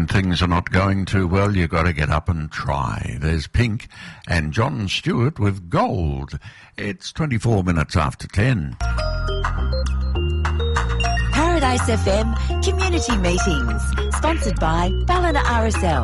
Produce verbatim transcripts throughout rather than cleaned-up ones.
things are not going too well, you've got to get up and try. There's Pink and John Stewart with Gold. It's twenty-four minutes after ten. Paradise F M Community Meetings, sponsored by Ballina R S L.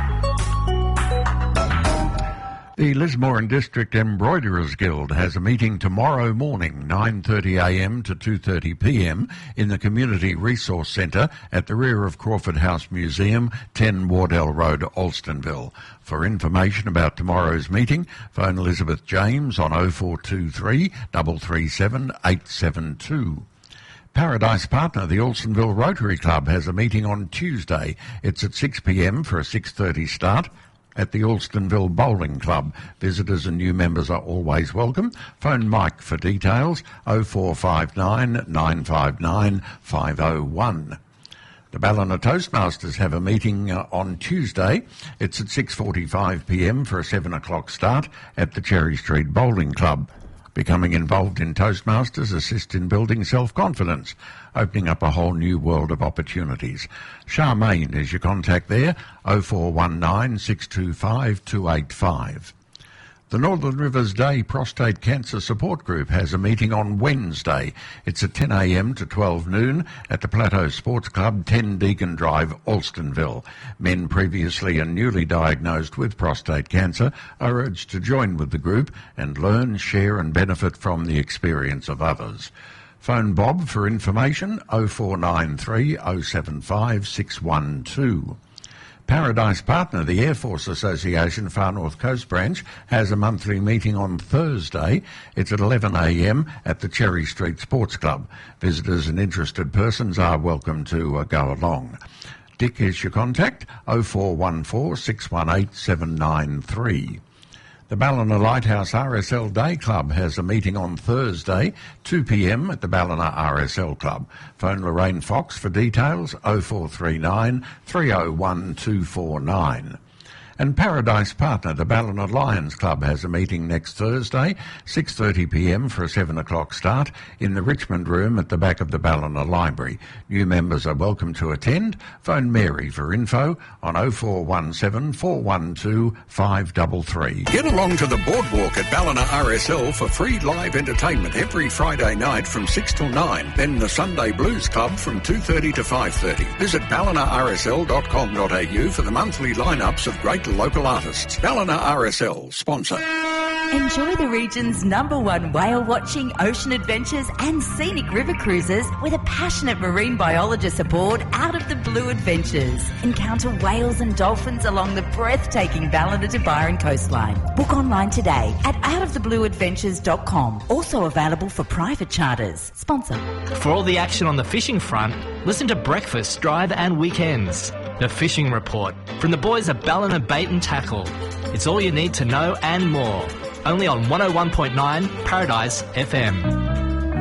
The Lismore and District Embroiderers Guild has a meeting tomorrow morning, nine thirty a m to two thirty p m in the Community Resource Centre at the rear of Crawford House Museum, ten Wardell Road, Alstonville. For information about tomorrow's meeting, phone Elizabeth James on oh four two three, three three seven, eight seven two. Paradise Partner, the Alstonville Rotary Club, has a meeting on Tuesday. It's at six p m for a six thirty start at the Alstonville Bowling Club. Visitors and new members are always welcome. Phone Mike for details, oh four five nine, nine five nine, five oh one. The Ballina Toastmasters have a meeting uh, on Tuesday. It's at six forty-five p m for a seven o'clock start at the Cherry Street Bowling Club. Becoming involved in Toastmasters assists in building self-confidence, opening up a whole new world of opportunities. Charmaine is your contact there, oh four one nine, six two five, two eight five. The Northern Rivers Day Prostate Cancer Support Group has a meeting on Wednesday. It's at ten a m to twelve noon at the Plateau Sports Club, ten Deacon Drive, Alstonville. Men previously and newly diagnosed with prostate cancer are urged to join with the group and learn, share and benefit from the experience of others. Phone Bob for information, oh four nine three, oh seven five, six one two. Paradise Partner, the Air Force Association Far North Coast Branch, has a monthly meeting on Thursday. It's at eleven a m at the Cherry Street Sports Club. Visitors and interested persons are welcome to uh, go along. Dick is your contact, oh four one four, six one eight, seven nine three. The Ballina Lighthouse R S L Day Club has a meeting on Thursday, two p m at the Ballina R S L Club. Phone Lorraine Fox for details, oh four three nine, three oh one, two four nine. And Paradise Partner, the Ballina Lions Club, has a meeting next Thursday, six thirty p m for a seven o'clock start in the Richmond Room at the back of the Ballina Library. New members are welcome to attend. Phone Mary for info on oh four one seven, four one two, five three three. Get along to the boardwalk at Ballina R S L for free live entertainment every Friday night from six till nine. Then the Sunday Blues Club from two thirty to five thirty. Visit ballina r s l dot com dot a u for the monthly lineups of great local artists. Ballina R S L, sponsor. Enjoy the region's number one whale watching, ocean adventures and scenic river cruises with a passionate marine biologist aboard Out of the Blue Adventures. Encounter whales and dolphins along the breathtaking Ballina to Byron coastline. Book online today at out of the blue adventures dot com. Also available for private charters. Sponsor. For all the action on the fishing front, listen to Breakfast, Drive and Weekends. The Fishing Report from the boys at Ballina Bait and Tackle. It's all you need to know and more. Only on one oh one point nine Paradise F M.